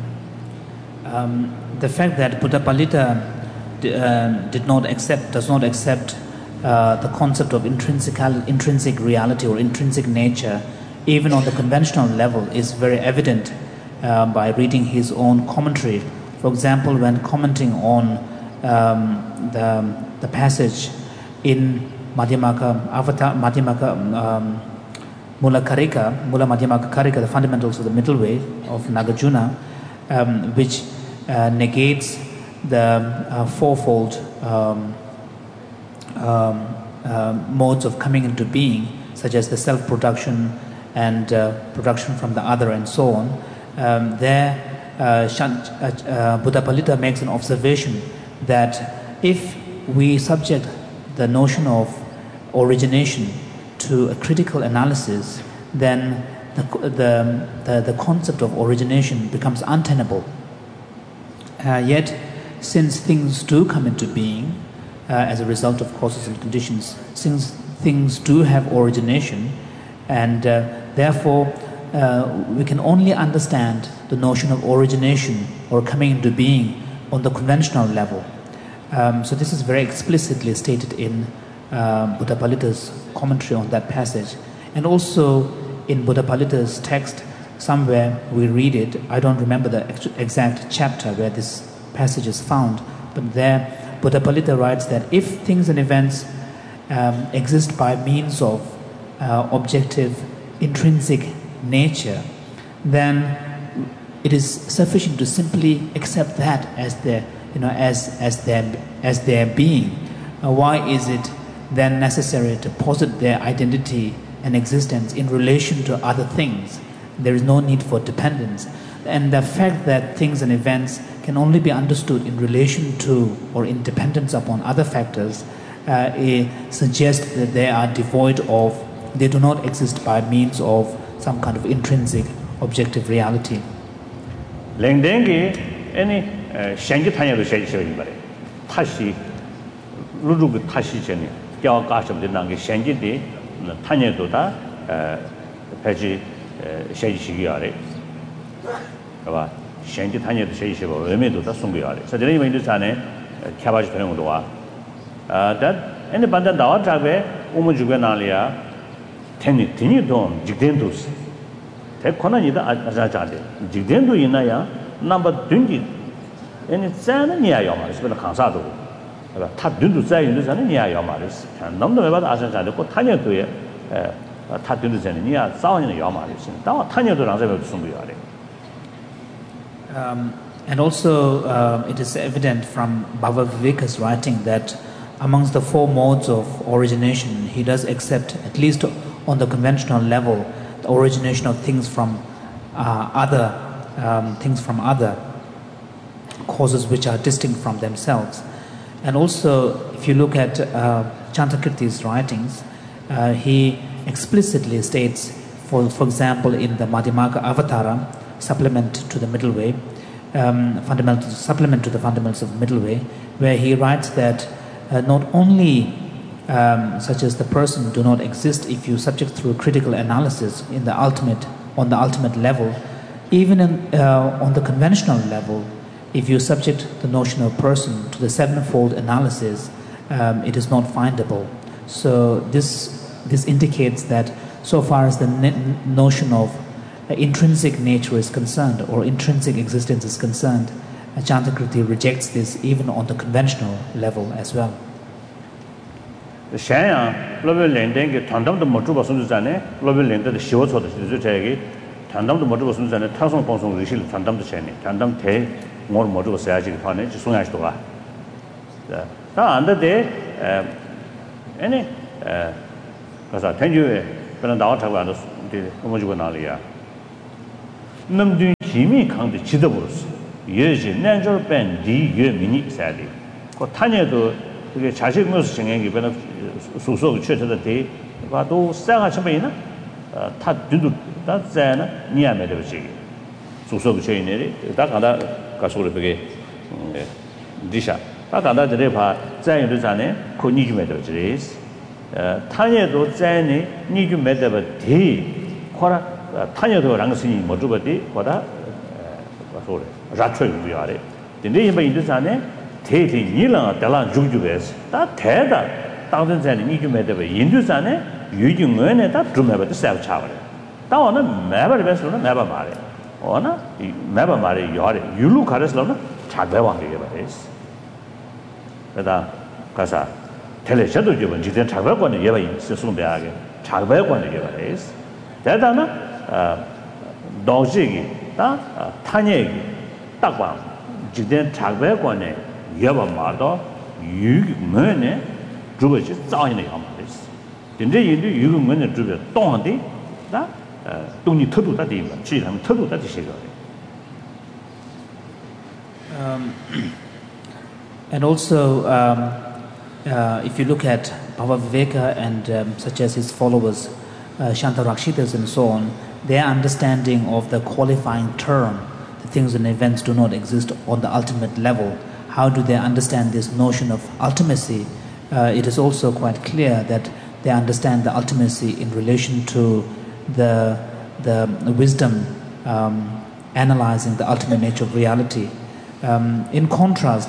um the fact that Buddha Palita uh, did not accept does not accept uh, the concept of intrinsic intrinsic reality or intrinsic nature even on the conventional level is very evident uh, by reading his own commentary. For example, when commenting on um, the the passage in Madhyamaka Avatar Madhyamaka um, Mula Karika Mula Madhyamaka Karika, the fundamentals of the middle way of Nagarjuna, um, which uh, negates the uh, fourfold um, um, uh, modes of coming into being, such as the self-production and uh, production from the other and so on. Um, there, uh, Shant, uh, uh, Buddha Palita makes an observation that if we subject the notion of origination to a critical analysis, then the, the, the, the concept of origination becomes untenable. Uh, yet, since things do come into being uh, as a result of causes and conditions, since things do have origination, and uh, therefore uh, we can only understand the notion of origination or coming into being on the conventional level. Um, so this is very explicitly stated in uh, Buddha Palita's commentary on that passage. And also in Buddha Palita's text, somewhere we read it, I don't remember the exact chapter where this passage is found, but there Buddha Palita writes that if things and events um, exist by means of uh, objective intrinsic nature, then it is sufficient to simply accept that as their, you know, as as their as their being. Uh, why is it then necessary to posit their identity and existence in relation to other things? There is no need for dependence, and the fact that things and events can only be understood in relation to or in dependence upon other factors uh, it suggests that they are devoid of, they do not exist by means of some kind of intrinsic objective reality. 랭댕기 any 생기 타냐도 세지셔이 말해. 타시 루루그 타시 전에 겨 가셔도 난게 생기디 타냐도다 배지 세지시기 아래. 봐. 생기 타냐도 세지시고 의미도다 송기하래. 그래서 이런 의미도 전에 캬바지 되는 것도 와. 아, that any 반다 나와 잡에 오면 주게 나리아 테니 테니 돈 직된도스 대코나니다 아자자데 직된도 있나야 넘버 든지 any 자는 니야요 말이야. 그래서 강사도 그러니까 타 든도 자인도 자는 니야요 말이야. 넘도 왜 봐도 아자자데 꼭 타녀도에 에 타 든도 자는 니야 싸우는 요 말이야. 다 타녀도랑 저도 송기하래. Um and also uh, it is evident from Bhava Viveka's writing that amongst the four modes of origination, he does accept, at least on the conventional level, the origination of things from uh, other um, things from other causes which are distinct from themselves. And also, if you look at uh, Chantakirti's writings, uh, he explicitly states, for for example, in the Madhyamaka Avatara, supplement to the Middle Way, um, fundamental supplement to the fundamentals of the Middle Way, where he writes that Uh, not only um, such as the person do not exist if you subject through critical analysis in the ultimate on the ultimate level, even in, uh, on the conventional level, if you subject the notion of person to the sevenfold analysis, um, it is not findable. So this this indicates that so far as the notion of uh, intrinsic nature is concerned or intrinsic existence is concerned, Chantakirti rejects this even on the conventional level as well. The Shaya, Global Lending, Tandam the Motuba Sunzane, Global Lender, the Shiva to the Suzuki, Tandam the Motuba Sunzane, Tasson Ponson, Rishil, Tandam the Shani, Tandam Te, more Motuba Saji, Fanage, Sunashtoa. Under there, any kasa tenju pena dawa thakwa do de omojugo na liya namdun jimi khang de chidaburus yeji nanjor pen di ye mini sali ko 타녀도 그게 자식 모습 생각이 변화 소소 최초의 대 봐도 싸가 처음에나 다 뒤도 다 자나 니야메 되지 소소 최인들이 다 가다 가서 그게 디샤 다 가다 들에 봐 자연도 자네 그 니주메 되지 어 타녀도 자네 니주메 되버 대 코라 타녀도 랑스니 모두버디 거다 가서 라트를 위하래 근데 이번 인도 자네 대대 니랑 달라 죽죽에서 다 대다 당전자는 니주메데 인도산에 유중원에 다 드메버도 세워 차버려 다오는 매버베서는 매버 말해 어나 이 매버 말해 요래 유루 가르스로는 작배왕게 버렸어 그다 가사 텔레셔도 주면 지된 작배관에 예바 있으송대하게 작배관에 예바했어 대다나 아 도지기 다 타녀기 딱방 지된 작배관에 예바 말도 유문에 주버지 자연의 함です근데 인도 유문에 주버 동한데 다 동이 터도다 되면 지금 터도다 되시고 um and also um uh, if you look at Bhava Viveka and um, such as his followers uh, Shantarakshitas and so on, their understanding of the qualifying term, the things and events do not exist on the ultimate level. How do they understand this notion of ultimacy? Uh, it is also quite clear that they understand the ultimacy in relation to the, the, the wisdom um, analyzing the ultimate nature of reality. Um, in contrast,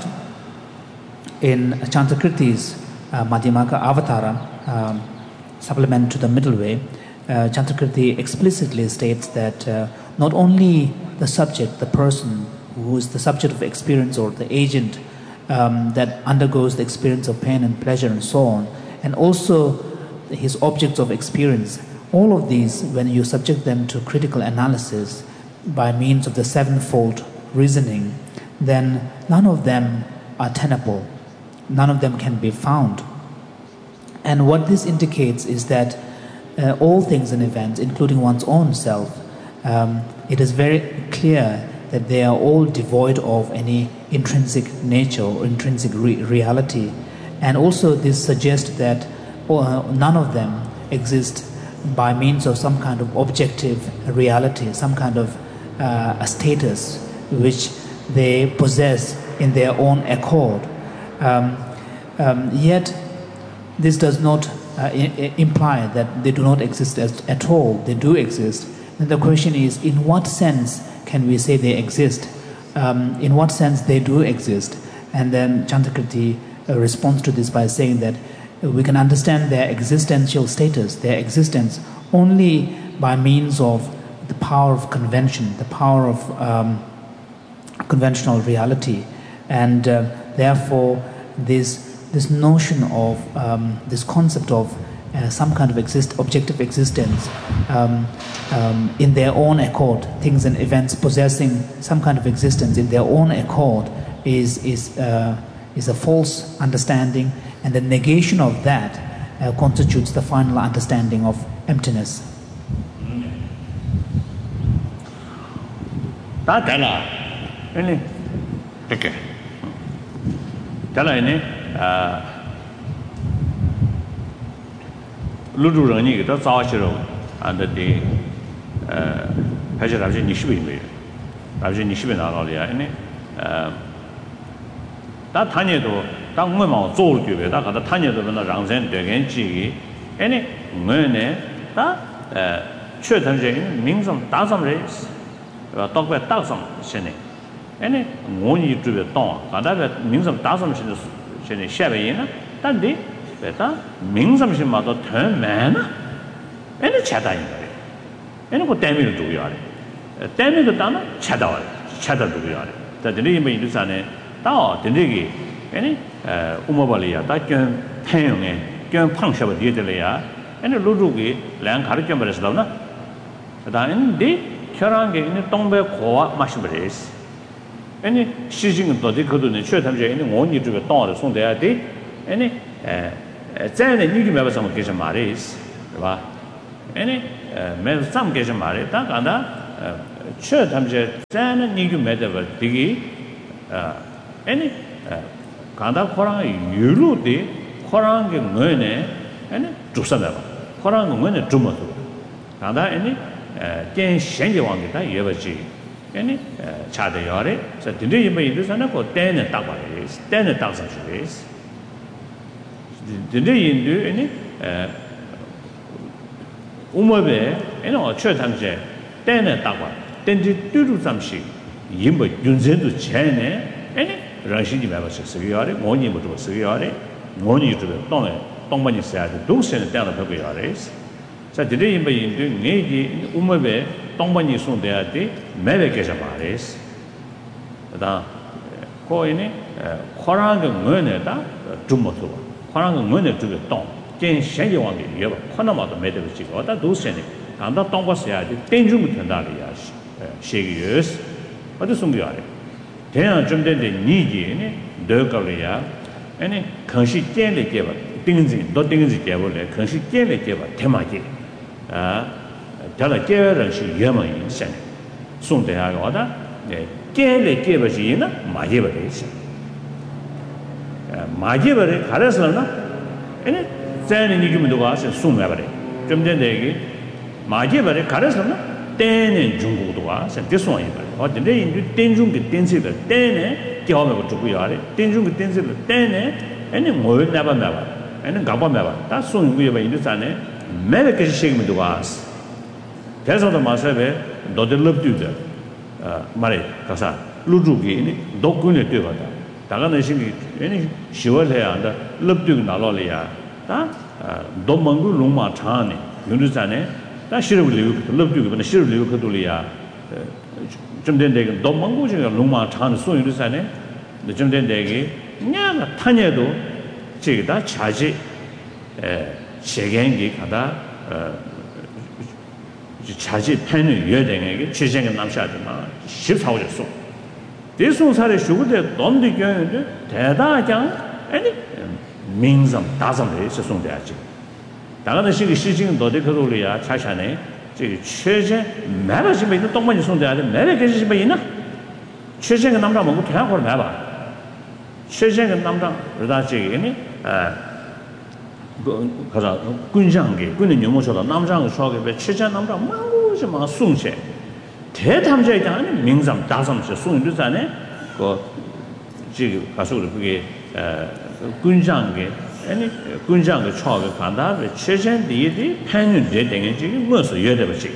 in Chantakritti's uh, Madhyamaka Avatara, um, supplement to the middle way, uh, Chantakritti explicitly states that uh, not only the subject, the person, who is the subject of experience or the agent um, that undergoes the experience of pain and pleasure and so on, and also his objects of experience, all of these, when you subject them to critical analysis by means of the sevenfold reasoning, then none of them are tenable, none of them can be found. And what this indicates is that uh, all things and events, including one's own self, um, it is very clear that they are all devoid of any intrinsic nature or intrinsic re- reality. And also this suggests that uh, none of them exist by means of some kind of objective reality, some kind of uh, a status which they possess in their own accord. Um, um, yet this does not uh, I- imply that they do not exist as, at all. They do exist. And the question is, in what sense can we say they exist? Um, in what sense they do exist? And then Chantakritti uh, responds to this by saying that uh, we can understand their existential status, their existence, only by means of the power of convention, the power of um, conventional reality. And uh, therefore, this, this notion of, um, this concept of Uh, some kind of exist, objective existence um, um, in their own accord, things and events possessing some kind of existence in their own accord is, is, uh, is a false understanding, and the negation of that uh, constitutes the final understanding of emptiness. 루루랑이 더 자와시로 안데 어 사실 아버지 니십이메요. 아버지 니십이 나가려야 아니 어다 타녀도 당무만做对다 가다 타녀도 나 랑선 되게 지기 아니 뭐네 다어 최단적인 민성 다섬레 어 똑배 다섬 신네 아니 원이 주베 동 가다베 민성 다섬 신의 신의 샤베이나 단디 베타 민섬심마도 더 많아. 얘는 차다인 거예요. 얘는 그 때문에 두고요. 때문에 따나 차다와 차다 두고요. 다들이 뭐 인도산에 다 된대기 얘는 어 우모발이야. 다견 태용에 견 팡셔버 뒤에들이야. 얘는 루루기 랑 가르쳐 버렸어나. 그다음에 결혼게 있는 동배 고와 마시버리스. 얘는 시징은 또 그도는 최탐제 있는 원이 주가 동을 송돼야 돼. 얘는 zan ne ni me some occasion maris ba any me some occasion mare ta kanda che tamje zan ni me de digi any kanda khora yulu de khora ge ngene any jusa ba khora ngene jumo to kanda any jen shen je wang ge ta ye ba ji any cha de yore so de de me de sana ko ten ne ta ba le ten ne ta sa ji de de yin de any umabe eno che tamje ten ne ta ba ten ji du du sam shi yin ba yun zen du chen ne any rashi ji ba ba se yore mo ni mo do se yore mo ni de dong le dong ba ni sa de do se ne ta la ba yore sa de de yin ba yin de ne ji umabe dong ba ni song de ya de me be ke sa ba le da ko ini khorang ge ngwe ne da du mo so khorang ge ngwe ne du ge dong jen shen ji wang ge ye ba khona ma de me de ji go da do se ne kan da dong ba se ya de den ju mu ten da le ya she ge yes ba de song ge ya le den yang zhen de de ni ji ne de ge le ya ani kan shi jian le jie ba ding zi do ding zi jie bo le kan shi jian le jie ba ten ma ji a da le jie ren shi ye ma yin shen song de ya ge da ne jian le jie ba ji na ma jie ba le shi ma jie ba le ka le sa na ani zan ni ju mu do ga se song ya ba le zhen de de ge ma jie ba le ka le sa na ten ne jung gu do ga se de song yi ba o de yin ju ten jung ge ten se de ten ne jiao me bu zhu gu ya le ten jung ge ten se de ten ne ani mo na ba na ba ani ga ba ma ba da song gu ye ba yin de san ne me le ke shi ge mu do ga de so de ma se be do de le du de ma le ka sa lu zhu ge ni do gu ne de ba da da ga ne xin ge ani xi wo le ya da le du na lo le ya da do mong gu long ma cha ne yin de san ne da shi ru le le du ge ne shi ru le ke do le ya 좀 된 데가 너무 많고 지금 농마 차는 소유 되잖아요. 근데 좀 된 데게 그냥 타녀도 제가 자지 에 세계행기 가다 어 자지 팬을 여행에게 최생의 남샤지만 십사 호였어. 대송사의 쇼구대 돈도 경연데 대다장 아니 민점 다점에 세송돼야지. 다른 시기 시징 너들 그러려야 차샤네. 这个确实买了是没有东北你送的，买了可是没呢。确实个南昌蒙古全国买吧，确实个南昌，而他这个呢，呃，可是军上给军的牛毛说了，南昌说个别，确实南昌蒙古什么送些，太他们这讲呢，民上大上是送的啥呢？个这个他说的这个呃军上给。 아니 군장의 초가 간다를 최선디디 편은 되는 게 무슨 여대버지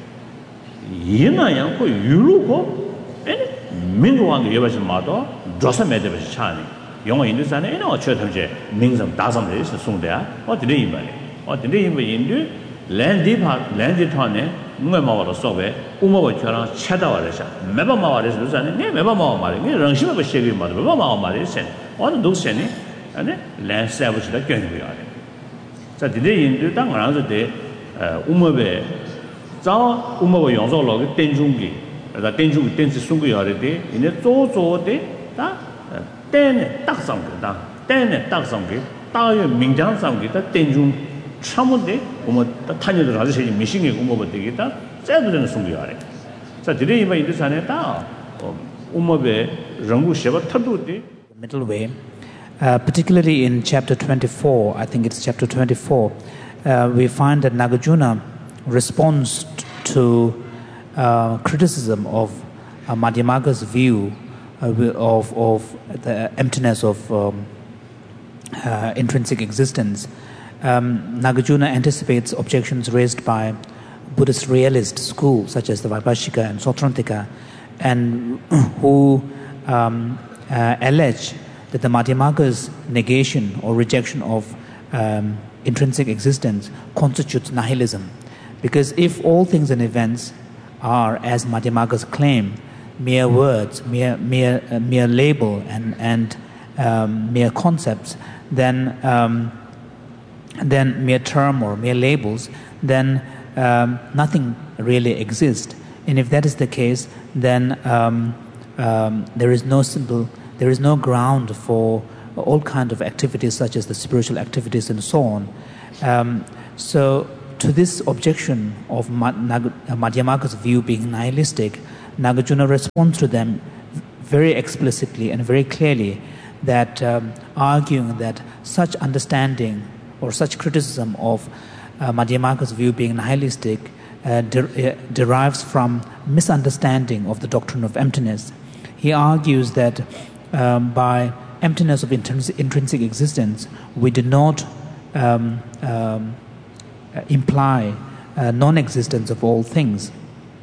이나양 그 유로고 아니 민주왕의 여버지 마도 조사 매대버지 차니 영어 인도산에 이나 어쩌든지 민성 다섬에 송대야 어디에 이말이 어디에 이말 인도 랜디파 랜디톤에 누가 마와로 소베 우모버 저랑 찾아와래서 매번 마와래서 그러잖아요 네 매번 마와 말이 네 랑심에 버시게 말이 매번 마와 말이 세 어느 녹세니 아니 랜스하고서 견고야 돼. 자, 디데 인도 당 알아서 돼. 어, 우모베 자, 우모베 용서로 땡중기. 다 땡중기 땡지 송고야 돼. 이제 조조데 다 땡네 딱상거다. 땡네 딱상게. 다요 민장상게 다 땡중 참은데 우모 타녀들 아주 세지 미싱게 우모베 되겠다. 째도는 송고야 돼. 자, 디데 이마 인도 산에 다 우모베 정부 셔버 터도데 middle way. Uh, particularly in chapter twenty-four, I think it's chapter twenty-four, uh, we find that Nagarjuna responds to uh, criticism of uh, Madhyamaga's view uh, of, of the emptiness of um, uh, intrinsic existence. Um, Nagarjuna anticipates objections raised by Buddhist realist schools such as the Vaibhashika and Sautrantika, and who um, uh, allege that the Madhyamaga's negation or rejection of um, intrinsic existence constitutes nihilism. Because if all things and events are, as Madhyamaga's claim, mere words, mere mere uh, mere label and and um, mere concepts, then um, then mere term or mere labels, then um, nothing really exists. And if that is the case, then um, um, there is no simple. There is no ground for all kind of activities such as the spiritual activities and so on. Um, so to this objection of Madhyamaka's view being nihilistic, Nagarjuna responds to them very explicitly and very clearly, that um, arguing that such understanding or such criticism of uh, Madhyamaka's view being nihilistic uh, de- uh, derives from misunderstanding of the doctrine of emptiness. He argues that um, by emptiness of intrinsic, intrinsic existence, we do not um, um, imply uh, non-existence of all things.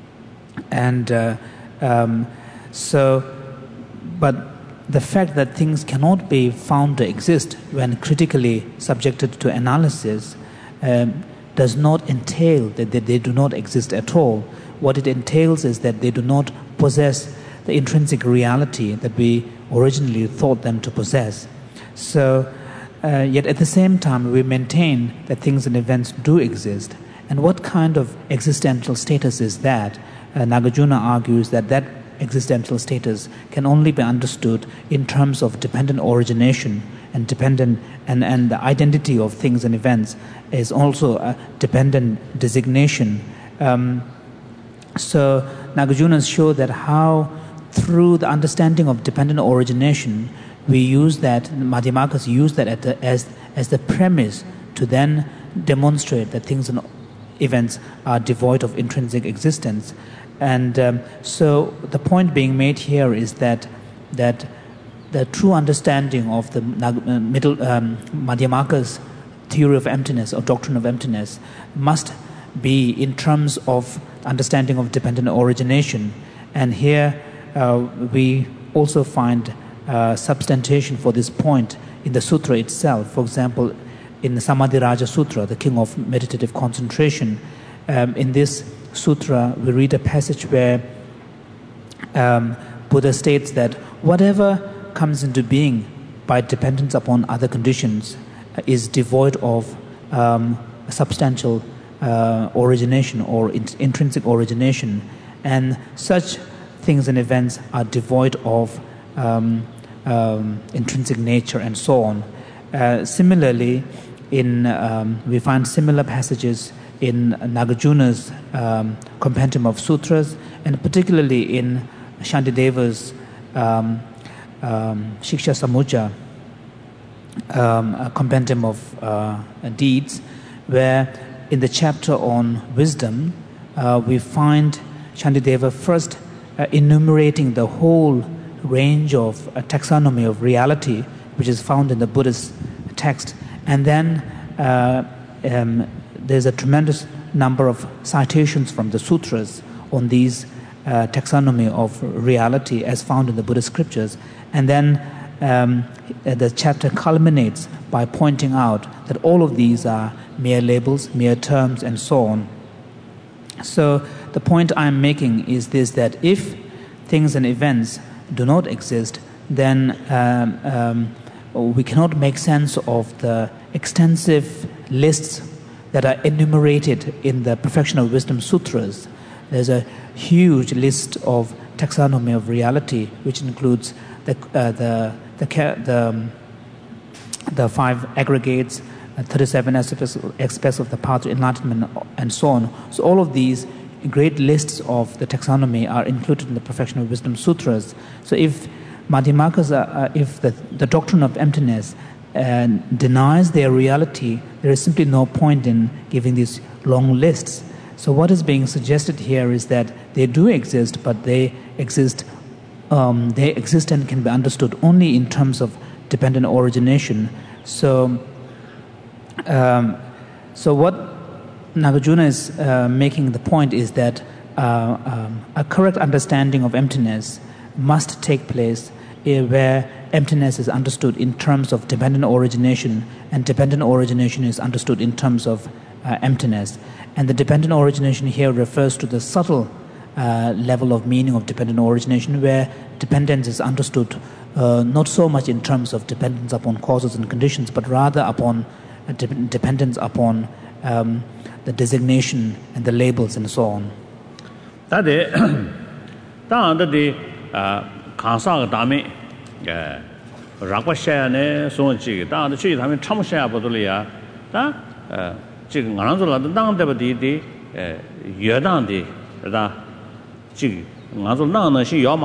And uh, um, so, but the fact that things cannot be found to exist when critically subjected to analysis um, does not entail that they, they do not exist at all. What it entails is that they do not possess the intrinsic reality that we originally thought them to possess. So, uh, yet at the same time, we maintain that things and events do exist. And what kind of existential status is that? Uh, Nagarjuna argues that that existential status can only be understood in terms of dependent origination, and dependent and, and the identity of things and events is also a dependent designation. Um, so Nagarjuna shows that how through the understanding of dependent origination, we use that, Madhyamakas use that at the, as, as the premise to then demonstrate that things and events are devoid of intrinsic existence. And um, so the point being made here is that that the true understanding of the uh, middle um, Madhyamaka's theory of emptiness or doctrine of emptiness must be in terms of understanding of dependent origination. And here uh, we also find uh, substantiation for this point in the sutra itself. For example, in the Samadhi Raja Sutra, the King of Meditative Concentration, um, in this sutra, we read a passage where um, Buddha states that whatever comes into being by dependence upon other conditions uh, is devoid of um, substantial uh, origination or in- intrinsic origination, and such things and events are devoid of um, um, intrinsic nature and so on. Uh, similarly, in um, we find similar passages in Nagarjuna's um, compendium of sutras, and particularly in Shantideva's um, um, Shiksha Samujja, um, a compendium of uh, deeds, where in the chapter on wisdom, uh, we find Shantideva first uh, enumerating the whole range of uh, taxonomy of reality, which is found in the Buddhist text, and then uh, um, there's a tremendous number of citations from the sutras on these uh, taxonomy of reality as found in the Buddhist scriptures. And then um, the chapter culminates by pointing out that all of these are mere labels, mere terms, and so on. So the point I'm making is this, that if things and events do not exist, then um, um, we cannot make sense of the extensive lists that are enumerated in the Perfection of Wisdom Sutras. There's a huge list of taxonomy of reality, which includes the uh, the the the, um, the five aggregates, uh, thirty-seven aspects, aspects of the path to enlightenment, and so on. So all of these great lists of the taxonomy are included in the Perfection of Wisdom Sutras. So if Madhyamakas, uh, if the, the doctrine of emptiness and denies their reality, there is simply no point in giving these long lists. So what is being suggested here is that they do exist, but they exist, um, they exist and can be understood only in terms of dependent origination. So, um, so what Nagarjuna is uh, making the point is that uh, um, a correct understanding of emptiness must take place uh, where emptiness is understood in terms of dependent origination, and dependent origination is understood in terms of uh, emptiness. And the dependent origination here refers to the subtle uh, level of meaning of dependent origination, where dependence is understood uh, not so much in terms of dependence upon causes and conditions, but rather upon uh, de- dependence upon um, the designation and the labels and so on. That is, the Kansa Dame. rakwa shaya ne so chi da de chi ta me cham shaya bo de ya da呃这个俺做了当的不的的呃越当的是吧这个俺做那呢是要